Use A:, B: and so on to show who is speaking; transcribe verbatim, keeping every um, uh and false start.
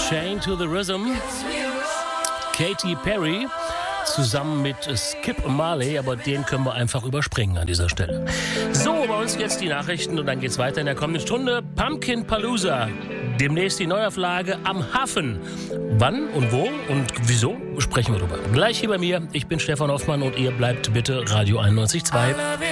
A: Chained to the Rhythm. Katy Perry zusammen mit Skip Marley, aber den können wir einfach überspringen an dieser Stelle. So, bei uns jetzt die Nachrichten und dann geht's weiter in der kommenden Stunde. Pumpkin Palooza. Demnächst die Neuauflage am Hafen. Wann und wo und wieso, sprechen wir drüber. Gleich hier bei mir. Ich bin Stefan Hoffmann und ihr bleibt bitte Radio einundneunzig Komma zwei.